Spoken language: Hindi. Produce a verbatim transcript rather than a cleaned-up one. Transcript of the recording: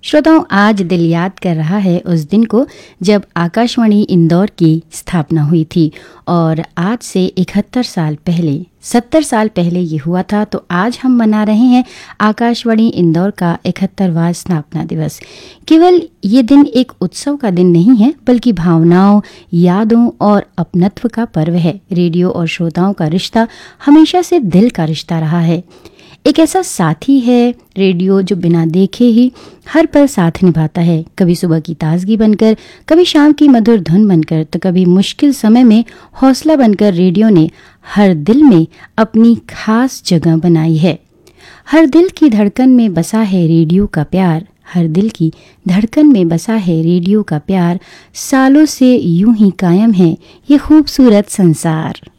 श्रोताओं, आज दिल याद कर रहा है उस दिन को जब आकाशवाणी इंदौर की स्थापना हुई थी। और आज से इकहत्तर साल पहले, सत्तर साल पहले ये हुआ था। तो आज हम मना रहे हैं आकाशवाणी इंदौर का इकहत्तरवां स्थापना दिवस। केवल ये दिन एक उत्सव का दिन नहीं है, बल्कि भावनाओं, यादों और अपनत्व का पर्व है। रेडियो और श्रोताओं का रिश्ता हमेशा से दिल का रिश्ता रहा है। एक ऐसा साथी है रेडियो जो बिना देखे ही हर पल साथ निभाता है। कभी सुबह की ताजगी बनकर, कभी शाम की मधुर धुन बनकर, तो कभी मुश्किल समय में हौसला बनकर रेडियो ने हर दिल में अपनी खास जगह बनाई है। हर दिल की धड़कन में बसा है रेडियो का प्यार। हर दिल की धड़कन में बसा है रेडियो का प्यार। सालों से यूं ही कायम है ये खूबसूरत संसार।